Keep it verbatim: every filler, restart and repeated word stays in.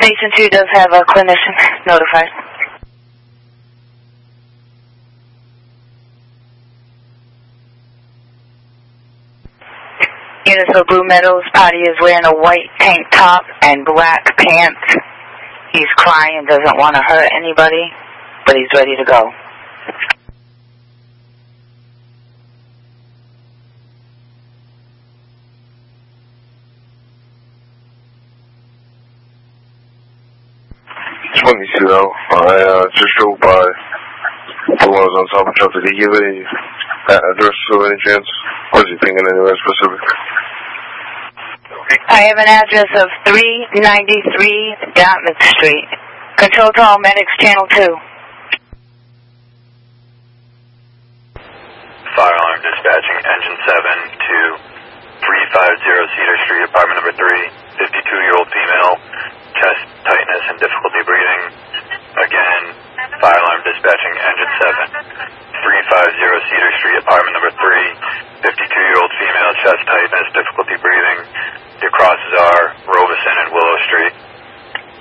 Station two does have a clinician notified. Units of Blue Meadows, Potty is wearing a white tank top and black pants. He's crying, doesn't want to hurt anybody, but he's ready to go. twenty-two though. I uh, just drove by the ones on top of traffic. Did he give a address of any chance? Or is he thinking anywhere specific? I have an address of three ninety-three Dartmouth Street. Control to all medics, channel two. Fire alarm dispatching, engine seven to three fifty Cedar Street, apartment number three, fifty-two-year-old female, chest tightness and difficulty breathing. Again, fire alarm dispatching, engine seven.